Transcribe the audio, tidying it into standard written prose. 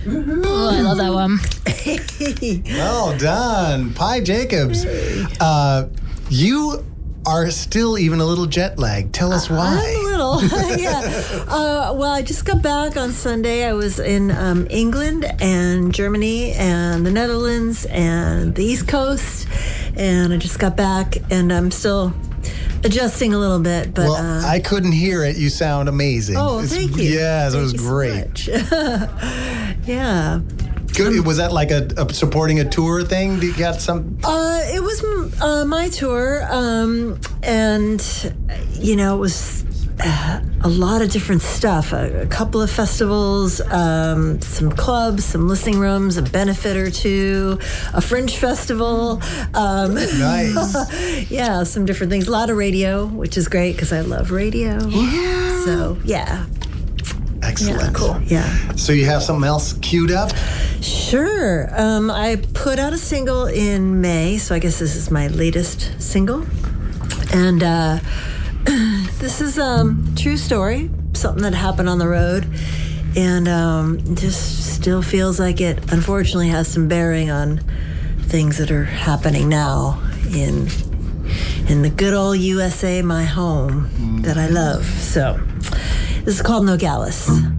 Oh, I love that one. Well done. Pi Jacobs. You are still even a little jet lagged. Tell us why. I'm a little, yeah. Well, I just got back on Sunday. I was in England and Germany and the Netherlands and the East Coast, and I just got back, and I'm still adjusting a little bit. But well, I couldn't hear it. You sound amazing. Oh, thank you. Yes, it was Thank you great. so much. Yeah. Good. Was that like a supporting a tour thing? Did you got some? It was my tour, and it was a lot of different stuff. A couple of festivals, some clubs, some listening rooms, a benefit or two, a fringe festival. Nice. Yeah, some different things. A lot of radio, which is great because I love radio. Yeah. So yeah. Excellent. Yeah, cool. Yeah. So you have something else queued up? Sure. I put out a single in May, so I guess this is my latest single. And this is a true story, something that happened on the road. And just still feels like it, unfortunately, has some bearing on things that are happening now in the good old USA, my home, that I love. So this is called Nogales.